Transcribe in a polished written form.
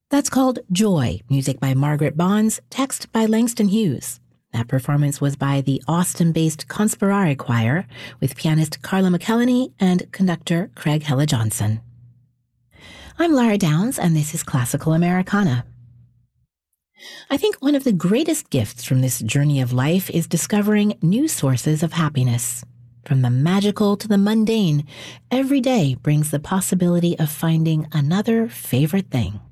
That's called Joy, music by Margaret Bonds, text by Langston Hughes. That performance was by the Austin-based Conspirare Choir with pianist Carla McElhenney and conductor Craig Hella Johnson. I'm Lara Downs, and this is Classical Americana. I think one of the greatest gifts from this journey of life is discovering new sources of happiness. From the magical to the mundane, every day brings the possibility of finding another favorite thing.